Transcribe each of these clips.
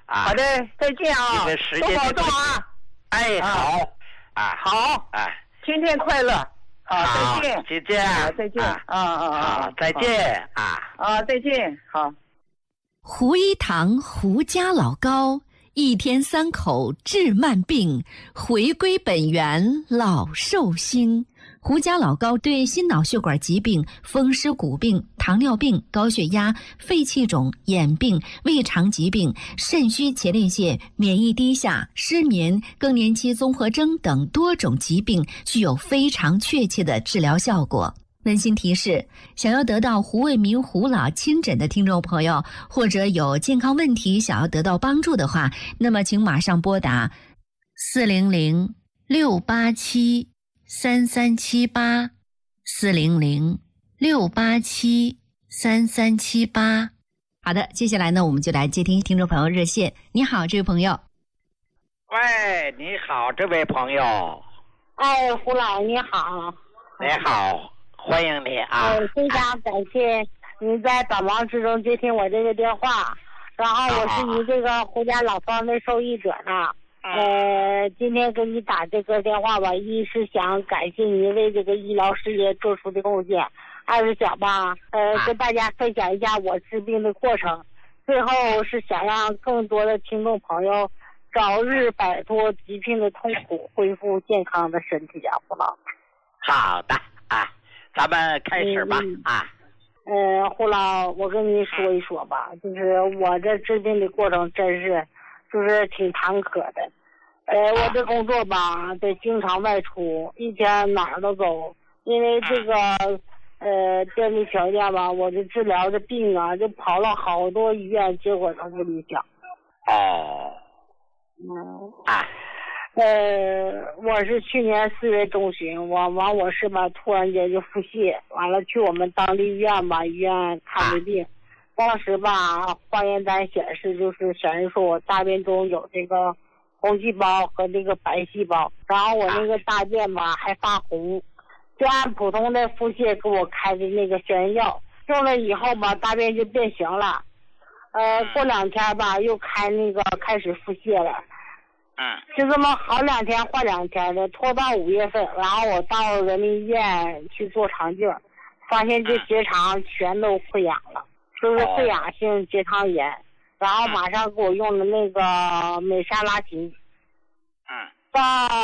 啊。 好的，再见啊， 这个时间多保重啊。 哎，好啊， 好， 哎， 天天快乐。 好， 再见， 再见， 再见， 好，再见啊， 再见，好。 胡一堂胡家老高，一天3口治慢病，回归本源老寿星。胡家老高对心脑血管疾病、风湿骨病、糖尿病、高血压、肺气肿、眼病、胃肠疾病、肾虚前列腺、免疫低下、失眠、更年期综合征等多种疾病具有非常确切的治疗效果。温馨提示：想要得到胡卫民胡老亲诊的听众朋友，或者有健康问题想要得到帮助的话，那么请马上拨打400-687-3378 400-687-3378。好的，接下来呢，我们就来接听听众朋友热线。你好，这位朋友。 喂，你好，这位朋友。 哎，胡老你好。 你好，欢迎你啊！ 非常感谢您在百忙之中接听我这个电话，然后我是你这个胡家老方的受益者呢。今天给你打这个电话吧，一是想感谢您为这个医疗事业做出的贡献，二是想吧，跟大家分享一下我治病的过程，最后是想让更多的听众朋友早日摆脱疾病的痛苦，恢复健康的身体呀，胡老。 好的啊，咱们开始吧胡老，我跟您说一说吧，就是我这治病的过程真是就是挺坎坷的。我这工作吧得经常外出，一天哪儿都走，因为这个电力条件吧，我这治疗的病啊就跑了好多医院，结果都不理想。我是去年4月中旬，我是吧突然间就腹泻，完了去我们当地医院吧，医院看的病，当时吧化验单显示说我大便中有这个红细胞和这个白细胞，然后我那个大便吧还发红，就按普通的腹泻给我开的那个消炎药，用了以后吧大便就变形了，过2天吧又开始腹泻了。就这么好2天换2天的，拖到5月份，然后我到人民医院去做肠镜，发现这结肠全都溃疡了，就是溃疡性结肠炎，然后马上给我用的那个美沙拉嗪。到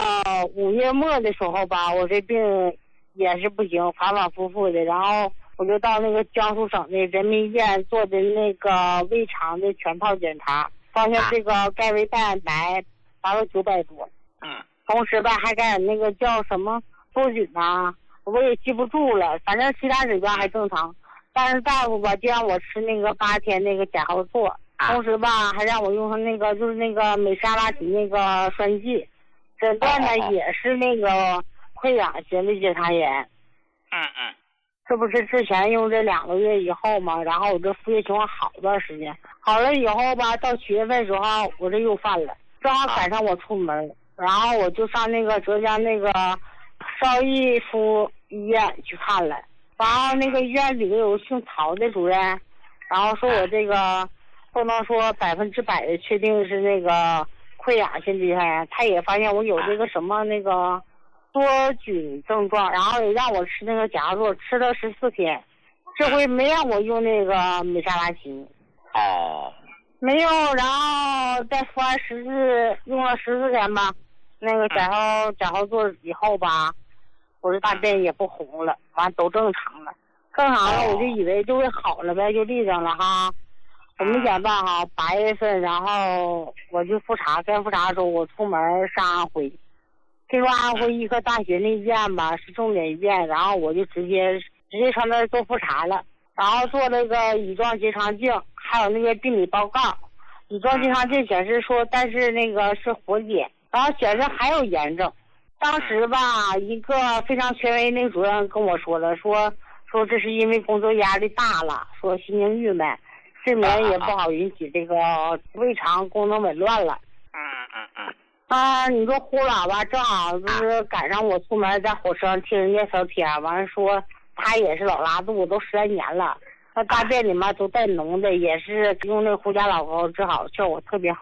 5月末的时候吧，我这病也是不行，反反复复的，然后我就到那个江苏省的人民医院做的那个胃肠的全套检查，发现这个钙维蛋白达到900多，同时吧还感染那个叫什么多菌啊，我也记不住了，反正其他指标还正常，但是大夫吧就让我吃那个8天那个甲硝唑，同时吧还让我用上那个就是那个美沙拉嗪那个栓剂，诊断呢也是那个溃疡性的结肠炎。这不是之前用这2个月以后嘛，然后我这腹泻情况好一段时间，好了以后吧到7月份的时候我这又犯了，正好赶上我出门，然后我就上那个浙江那个邵逸夫医院去看了，然后那个医院里头有姓曹的主任，然后说我这个不能说100%的确定是那个溃疡性结肠炎，他也发现我有这个什么那个多菌症状，然后也让我吃那个甲硝唑，吃了14天，这回没让我用那个美沙拉嗪。没有，然后再服完用了14天吧，那个甲硝唑以后吧，我这大便也不红了，完都正常了，我就以为就会好了呗，就立正了哈。我没想到哈，8月份，然后我去复查，该复查的时候我出门上安徽，听说安徽医科大学那医院吧是重点医院，然后我就直接上那儿做复查了，然后做那个乙状结肠镜，还有那个病理报告。乙状结肠镜显示说，但是那个是活检，然后显示还有炎症。当时吧，一个非常权威那个主任跟我说了，说这是因为工作压力大了，说心情郁闷，睡眠也不好，引起这个胃肠功能紊乱了。你说呼喇叭正好就是赶上我出门在火车上听人家聊天，完了说他也是老拉肚子，都10来年了，那大便里面都带脓的，也是用那胡家老膏治好，效果特别好。